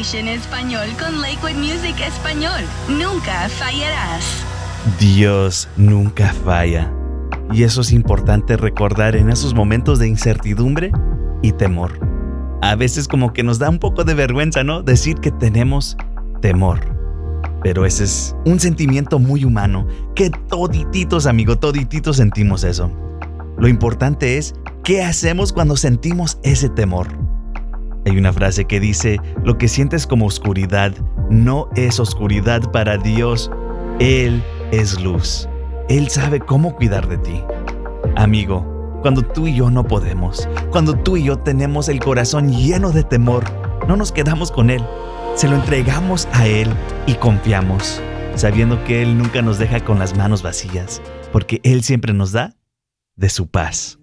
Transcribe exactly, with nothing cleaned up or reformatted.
Station Español con Lakewood Music Español. Nunca fallarás. Dios nunca falla. Y eso es importante recordar en esos momentos de incertidumbre y temor. A veces como que nos da un poco de vergüenza, ¿no? Decir que tenemos temor. Pero ese es un sentimiento muy humano, que todititos, amigo, todititos sentimos eso. Lo importante es, ¿qué hacemos cuando sentimos ese temor? Hay una frase que dice, lo que sientes como oscuridad no es oscuridad para Dios. Él es luz. Él sabe cómo cuidar de ti. Amigo, cuando tú y yo no podemos, cuando tú y yo tenemos el corazón lleno de temor, no nos quedamos con Él. Se lo entregamos a Él y confiamos, sabiendo que Él nunca nos deja con las manos vacías, porque Él siempre nos da de su paz.